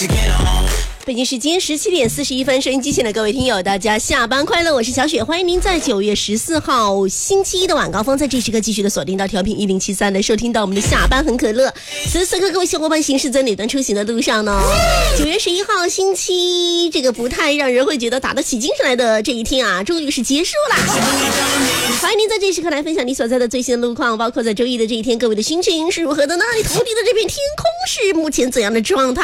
北京时间17:41，收音机前的各位听友，大家下班快乐！我是小雪，欢迎您在9月14号星期一的晚高峰，在这时刻继续的锁定到调频1073的收听到我们的下班很可乐。此时此刻，各位小伙伴行驶在哪段出行的路上呢？9月11号星期一，这个不太让人会觉得打得起精神来的这一天啊，终于是结束了。欢迎您在这时刻来分享你所在的最新的路况，包括在周一的这一天，各位的心情是如何的呢？你头顶的这片天空是目前怎样的状态？